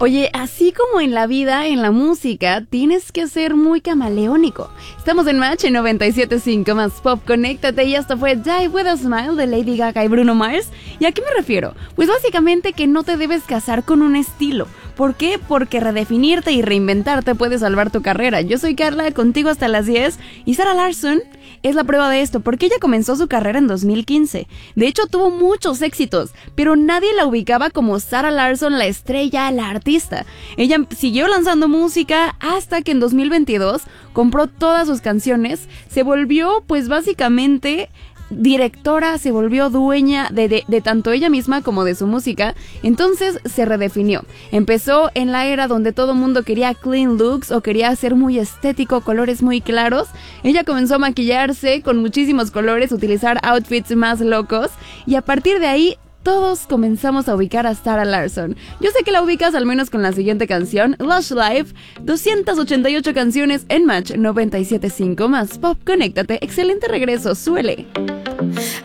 Oye, así como en la vida, en la música, tienes que ser muy camaleónico. Estamos en Match en 97.5 más Pop. Conéctate, y esto fue Die With A Smile de Lady Gaga y Bruno Mars. ¿Y a qué me refiero? Pues básicamente que no te debes casar con un estilo. ¿Por qué? Porque redefinirte y reinventarte puede salvar tu carrera. Yo soy Carla, contigo hasta las 10, y Sarah Larsson es la prueba de esto, porque ella comenzó su carrera en 2015. De hecho, tuvo muchos éxitos, pero nadie la ubicaba como Sarah Larsson, la estrella, la artista. Ella siguió lanzando música hasta que en 2022 compró todas sus canciones, se volvió pues básicamente directora, se volvió dueña de tanto ella misma como de su música. Entonces se redefinió. Empezó en la era donde todo mundo quería clean looks o quería ser muy estético, colores muy claros. Ella comenzó a maquillarse con muchísimos colores, utilizar outfits más locos, y a partir de ahí todos comenzamos a ubicar a Sarah Larsson. Yo sé que la ubicas al menos con la siguiente canción, Lush Life. 288 canciones en Match 97.5 más Pop. Conéctate, excelente regreso, suele.